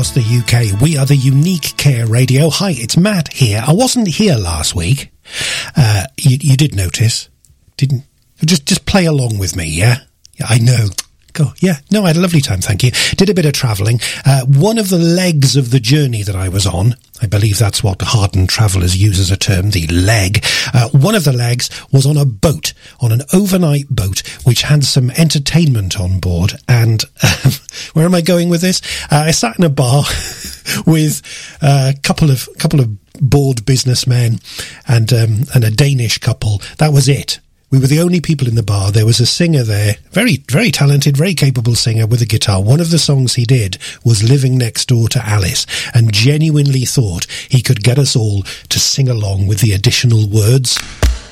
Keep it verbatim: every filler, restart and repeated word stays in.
across the U K. We are the Unique Care Radio. Hi, it's Matt here. I wasn't here last week. Uh, you, you did notice, didn't? Just, just play along with me, yeah? Yeah, I know. Go, yeah. No, I had a lovely time, thank you. Did a bit of travelling. Uh, one of the legs of the journey that I was on, I believe that's what hardened travellers use as a term, the leg. Uh, one of the legs was on a boat, on an overnight boat, which had some entertainment on board. And um, where am I going with this? Uh, I sat in a bar with a couple of couple of bored businessmen and um, and a Danish couple. That was it. We were the only people in the bar. There was a singer there, very, very talented, very capable singer with a guitar. One of the songs he did was Living Next Door to Alice, and genuinely thought he could get us all to sing along with the additional words.